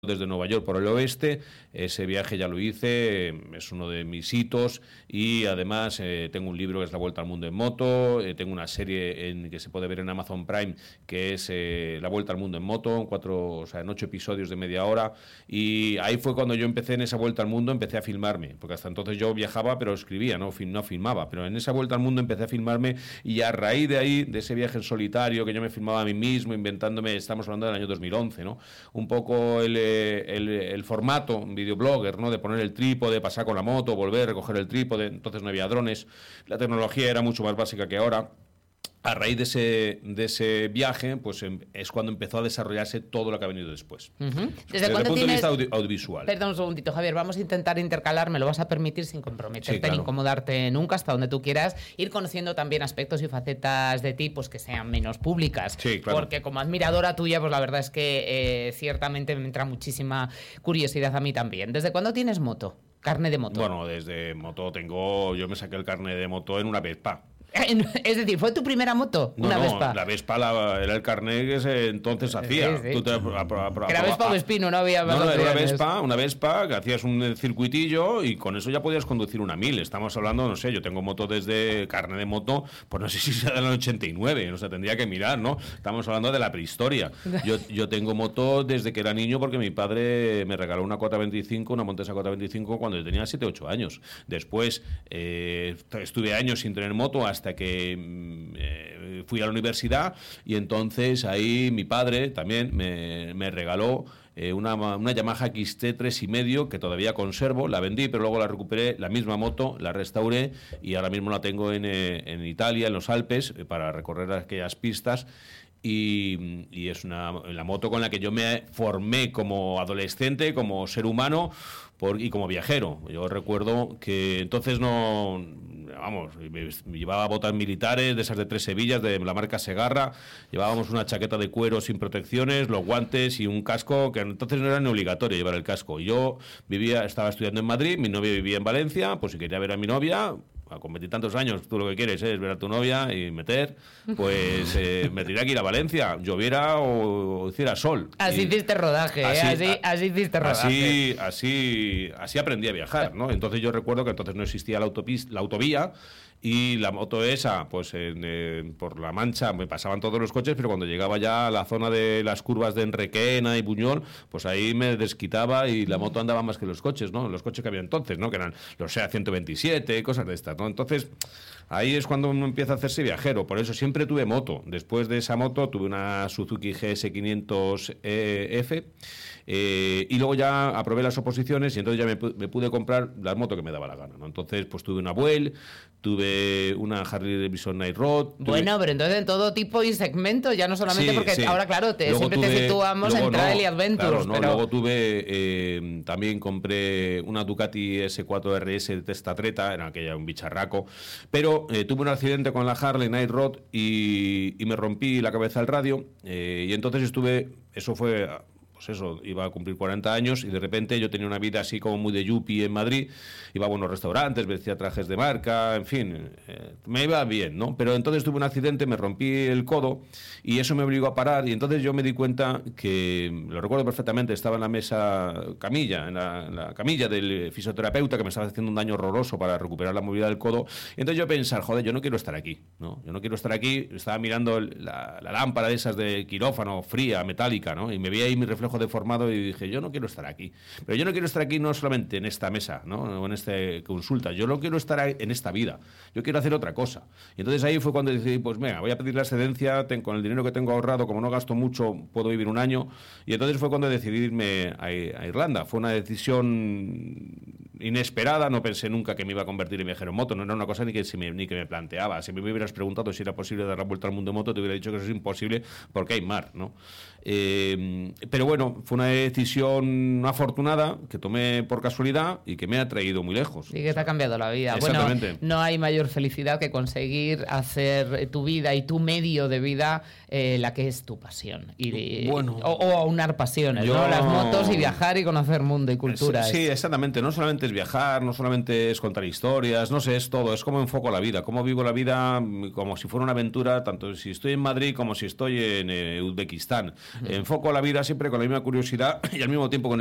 desde Nueva York por el oeste. Ese viaje ya lo hice, es uno de mis hitos, y además tengo un libro que es La Vuelta al Mundo en Moto, tengo una serie que se puede ver en Amazon Prime que es La Vuelta al Mundo en Moto, en 8 episodios de media hora, y ahí fue cuando yo empecé en esa Vuelta al Mundo, empecé a filmarme, porque hasta entonces yo viajaba pero escribía, no filmaba, pero en esa Vuelta al Mundo empecé a filmarme, y a raíz de ahí, de ese viaje en solitario que yo me filmaba a mí mismo, inventándome, estamos hablando del año 2011, ¿no? Un poco el formato videoblogger, ¿no? De poner el trípode, pasar con la moto, volver, recoger el trípode. Entonces no había drones, la tecnología era mucho más básica que ahora. A raíz de ese viaje, pues es cuando empezó a desarrollarse todo lo que ha venido después. ¿Desde el punto de vista audiovisual. Perdón un segundito, Javier, vamos a intentar intercalar, me lo vas a permitir sin comprometerte, sí, claro, ni incomodarte nunca, hasta donde tú quieras, ir conociendo también aspectos y facetas de ti, pues que sean menos públicas. Sí, claro. Porque como admiradora tuya, pues la verdad es que ciertamente me entra muchísima curiosidad a mí también. ¿Desde cuándo tienes moto? Carne de moto. Bueno, desde moto yo me saqué el carnet de moto en una Vespa. Es decir, ¿fue tu primera moto? No, Vespa. La Vespa era el carnet que se entonces hacía. Sí. Era Vespa o Vespino, no había más. No, era una Vespa que hacías un circuitillo y con eso ya podías conducir una 1000. Estamos hablando, no sé, yo tengo moto desde carnet de moto, pues no sé si sea del 89, o sea, tendría que mirar, ¿no? Estamos hablando de la prehistoria. Yo tengo moto desde que era niño porque mi padre me regaló una una Montesa 425 cuando yo tenía 7, 8 años. Después estuve años sin tener moto hasta que fui a la universidad, y entonces ahí mi padre también me regaló una Yamaha XT 3,5 que todavía conservo. La vendí, pero luego la recuperé, la misma moto, la restauré, y ahora mismo la tengo en Italia, en los Alpes, para recorrer aquellas pistas. Y es la moto con la que yo me formé como adolescente, como ser humano y como viajero. Yo recuerdo que entonces me llevaba botas militares, de esas de 3 hebillas, de la marca Segarra, llevábamos una chaqueta de cuero sin protecciones, los guantes y un casco, que entonces no era ni obligatorio llevar el casco. Yo estaba estudiando en Madrid, mi novia vivía en Valencia, pues si quería ver a mi novia, con 20 y tantos años, tú lo que quieres es ver a tu novia y pues me tenía que ir a Valencia, lloviera o hiciera sol. Así hiciste rodaje, así hiciste rodaje. Así aprendí a viajar, ¿no? Entonces yo recuerdo que entonces no existía la autovía, y la moto esa, pues por La Mancha me pasaban todos los coches, pero cuando llegaba ya a la zona de las curvas de Enrequena y Buñol, pues ahí me desquitaba y la moto andaba más que los coches, ¿no? Los coches que había entonces, ¿no? Que eran los SEAT 127, cosas de estas, ¿no? Entonces, ahí es cuando uno empieza a hacerse viajero. Por eso siempre tuve moto. Después de esa moto tuve una Suzuki GS500F, y luego ya aprobé las oposiciones, y entonces ya me pude comprar la moto que me daba la gana, ¿no? Entonces, pues tuve una Vuel, tuve una Harley Davidson Night Rod. Bueno, pero entonces en todo tipo y segmento, ya no solamente porque ahora, claro, siempre te situamos en Trail y Adventures. Claro, luego también compré una Ducati S4 RS de testa treta, era aquella un bicharraco, pero tuve un accidente con la Harley Night Rod y me rompí la cabeza del radio, y entonces eso fue... Pues eso, iba a cumplir 40 años y de repente yo tenía una vida así como muy de yuppie en Madrid, iba a buenos restaurantes, vestía trajes de marca, en fin, me iba bien, ¿no? Pero entonces tuve un accidente, me rompí el codo y eso me obligó a parar, y entonces yo me di cuenta que, lo recuerdo perfectamente, estaba en la camilla, en la camilla del fisioterapeuta, que me estaba haciendo un daño horroroso para recuperar la movilidad del codo, y entonces yo pensar, joder, yo no quiero estar aquí, ¿no? Yo no quiero estar aquí, estaba mirando la lámpara de esas de quirófano, fría, metálica, ¿no? Y me vi ahí mi reflejo deformado y dije, yo no quiero estar aquí. Pero yo no quiero estar aquí no solamente en esta mesa, ¿no? O en esta consulta, yo no quiero estar en esta vida, yo quiero hacer otra cosa. Y entonces ahí fue cuando decidí, pues venga, voy a pedir la excedencia, con el dinero que tengo ahorrado, como no gasto mucho, puedo vivir un año. Y entonces fue cuando decidí irme a Irlanda. Fue una decisión inesperada, no pensé nunca que me iba a convertir en viajero en moto, no era una cosa ni que me planteaba. Si me hubieras preguntado si era posible dar la vuelta al mundo en moto, te hubiera dicho que eso es imposible porque hay mar, ¿no? Pero bueno, fue una decisión afortunada que tomé por casualidad y que me ha traído muy lejos. Y que te ha cambiado la vida. Exactamente. Bueno, no hay mayor felicidad que conseguir hacer tu vida y tu medio de vida la que es tu pasión. O aunar pasiones, ¿no? Las motos y viajar y conocer mundo y cultura. Sí, exactamente. No solamente es viajar, no solamente es contar historias, no sé, es todo, es como enfoco la vida, cómo vivo la vida como si fuera una aventura, tanto si estoy en Madrid como si estoy en Uzbekistán. Enfoco la vida siempre con la misma curiosidad y al mismo tiempo con